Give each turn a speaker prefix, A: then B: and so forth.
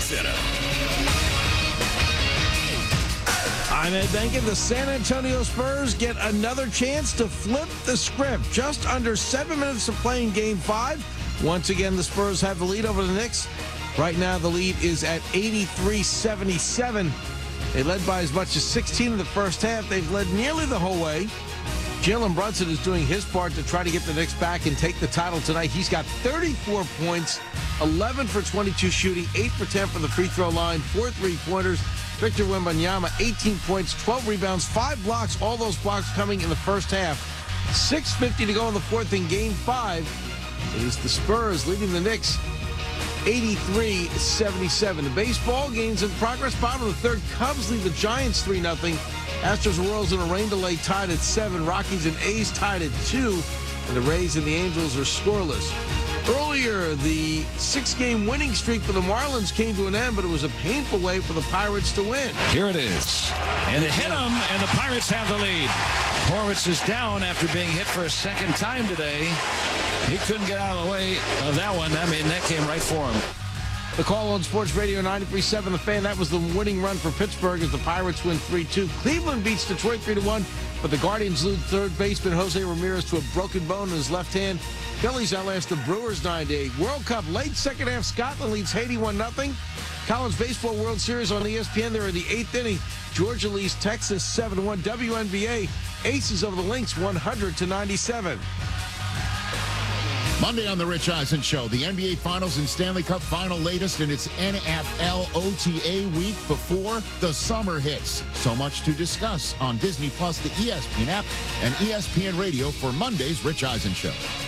A: Center.
B: I'm Ed Benkin. The San Antonio Spurs get another chance to flip the script. Just under 7 minutes to play in Game 5. Once again, the Spurs have the lead over the Knicks. Right now, the lead is at 83-77. They led by as much as 16 in the first half. They've led nearly the whole way. Jalen Brunson is doing his part to try to get the Knicks back and take the title tonight. He's got 34 points, 11 for 22 shooting, 8 for 10 from the free throw line, 4 three-pointers. Victor Wembanyama, 18 points, 12 rebounds, 5 blocks, all those blocks coming in the first half. 6:50 to go in the fourth in Game 5. It is the Spurs leading the Knicks 83-77. The baseball game's in progress. Bottom of the third, Cubs lead the Giants 3-0. Astros and Royals in a rain delay tied at 7. Rockies and A's tied at 2. And the Rays and the Angels are scoreless. Earlier, the 6-game winning streak for the Marlins came to an end, but it was a painful way for the Pirates to win.
C: Here it is. And it hit him, and the Pirates have the lead. Horwitz is down after being hit for a second time today. He couldn't get out of the way of that one. I mean, that came right for him.
B: The call on Sports Radio 93.7 The Fan. That was the winning run for Pittsburgh as the Pirates win 3-2. Cleveland beats Detroit 3-1, but the Guardians lose third baseman Jose Ramirez to a broken bone in his left hand. Phillies outlast the Brewers 9-8. World Cup late second half. Scotland leads Haiti 1-0. College Baseball World Series on ESPN. They're in the 8th inning. Georgia leads Texas 7-1. WNBA Aces over the Lynx 100-97.
D: Monday on the Rich Eisen Show, the NBA Finals and Stanley Cup Final latest in its NFL OTA week before the summer hits. So much to discuss on Disney Plus, the ESPN app, and ESPN Radio for Monday's Rich Eisen Show.